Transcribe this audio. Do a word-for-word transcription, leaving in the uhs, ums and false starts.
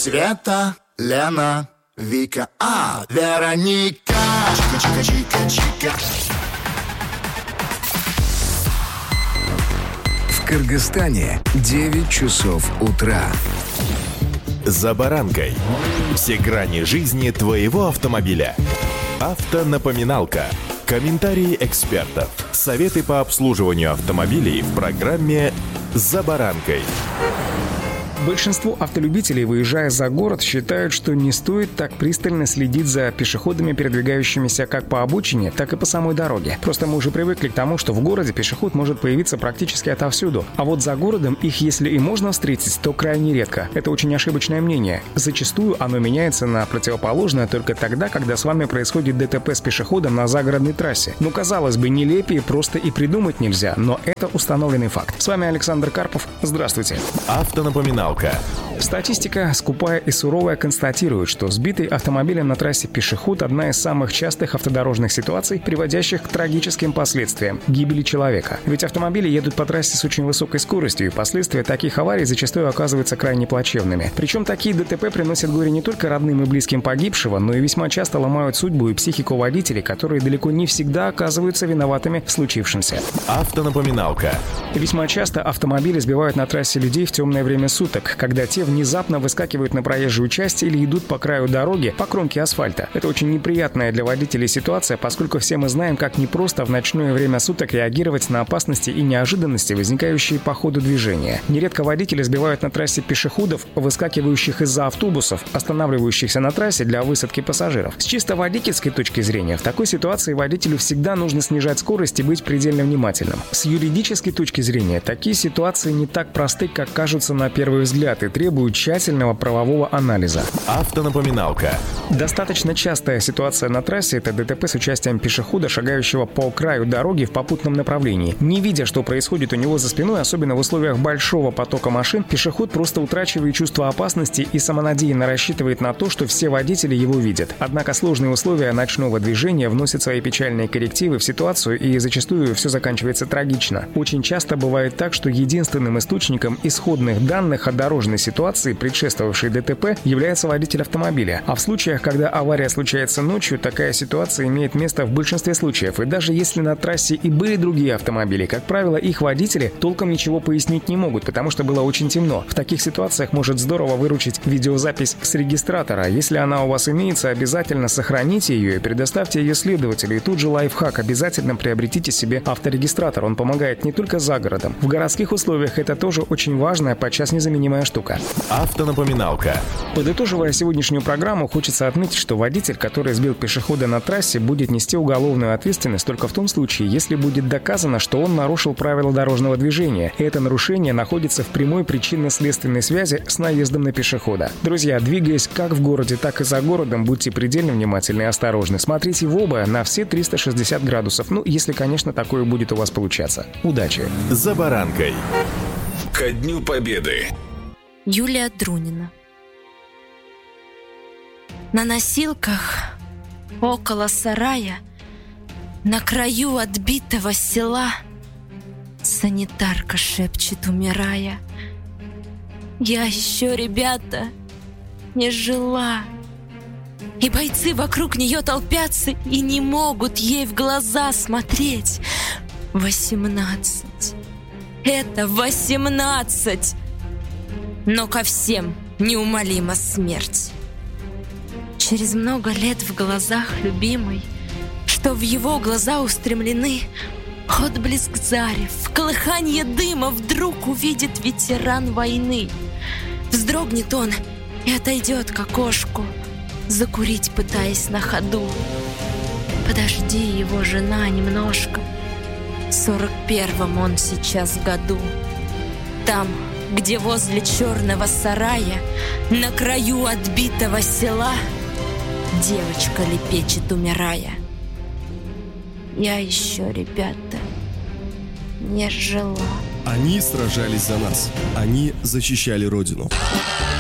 Света, Лена, Вика, а, Вероника. Чика-чика-чика-чика. В Кыргызстане девять часов утра. «За баранкой». Все грани жизни твоего автомобиля. Автонапоминалка. Комментарии экспертов. Советы по обслуживанию автомобилей в программе «За баранкой». Большинство автолюбителей, выезжая за город, считают, что не стоит так пристально следить за пешеходами, передвигающимися как по обочине, так и по самой дороге. Просто мы уже привыкли к тому, что в городе пешеход может появиться практически отовсюду. А вот за городом их, если и можно встретить, то крайне редко. Это очень ошибочное мнение. Зачастую оно меняется на противоположное только тогда, когда с вами происходит ДТП с пешеходом на загородной трассе. Ну, казалось бы, нелепее просто и придумать нельзя, но это установленный факт. С вами Александр Карпов. Здравствуйте. Автонапоминалка. Статистика, скупая и суровая, констатирует, что сбитый автомобилем на трассе пешеход – одна из самых частых автодорожных ситуаций, приводящих к трагическим последствиям – гибели человека. Ведь автомобили едут по трассе с очень высокой скоростью, и последствия таких аварий зачастую оказываются крайне плачевными. Причем такие ДТП приносят горе не только родным и близким погибшего, но и весьма часто ломают судьбу и психику водителей, которые далеко не всегда оказываются виноватыми в случившемся. Автонапоминалка. Весьма часто автомобили сбивают на трассе людей в темное время суток, когда те внезапно выскакивают на проезжую часть или идут по краю дороги, по кромке асфальта. Это очень неприятная для водителей ситуация, поскольку все мы знаем, как непросто в ночное время суток реагировать на опасности и неожиданности, возникающие по ходу движения. Нередко водители сбивают на трассе пешеходов, выскакивающих из-за автобусов, останавливающихся на трассе для высадки пассажиров. С чисто водительской точки зрения, в такой ситуации водителю всегда нужно снижать скорость и быть предельно внимательным. С юридической точки зрения, такие ситуации не так просты, как кажутся на первый взгляд, и требуют тщательного правового анализа. Автонапоминалка. Достаточно частая ситуация на трассе – это ДТП с участием пешехода, шагающего по краю дороги в попутном направлении. Не видя, что происходит у него за спиной, особенно в условиях большого потока машин, пешеход просто утрачивает чувство опасности и самонадеянно рассчитывает на то, что все водители его видят. Однако сложные условия ночного движения вносят свои печальные коррективы в ситуацию, и зачастую все заканчивается трагично. Очень часто бывает так, что единственным источником исходных данных о дорожной ситуации, предшествовавшей ДТП, является водитель автомобиля. А в случаях, когда авария случается ночью, такая ситуация имеет место в большинстве случаев. И даже если на трассе и были другие автомобили, как правило, их водители толком ничего пояснить не могут, потому что было очень темно. В таких ситуациях может здорово выручить видеозапись с регистратора. Если она у вас имеется, обязательно сохраните ее и предоставьте ее следователю. И тут же лайфхак: обязательно приобретите себе авторегистратор. Он помогает не только за городом. В городских условиях это тоже очень важная, подчас незаменимая штука. Автонапоминалка. Подытоживая сегодняшнюю программу, хочется отметить, что водитель, который сбил пешехода на трассе, будет нести уголовную ответственность только в том случае, если будет доказано, что он нарушил правила дорожного движения, и это нарушение находится в прямой причинно-следственной связи с наездом на пешехода. Друзья, двигаясь как в городе, так и за городом, будьте предельно внимательны и осторожны. Смотрите в оба на все триста шестьдесят градусов, ну, если, конечно, такое будет у вас получаться. Удачи! За баранкой. Ко Дню Победы. Юлия Друнина. На носилках около сарая, на краю отбитого села, санитарка шепчет, умирая: я еще, ребята, не жила. И бойцы вокруг нее толпятся и не могут ей в глаза смотреть. Восемнадцать. Это восемнадцать. Но ко всем неумолима смерть. Через много лет в глазах любимой, что в его глаза устремлены, отблеск зари, в колыханье дыма вдруг увидит ветеран войны. Вздрогнет он и отойдет к окошку, закурить пытаясь на ходу. Подожди, его жена, немножко. В сорок первом он сейчас году. Там, где возле черного сарая, на краю отбитого села, девочка лепечет, умирая: я еще, ребята, не жила. Они сражались за нас. Они защищали Родину.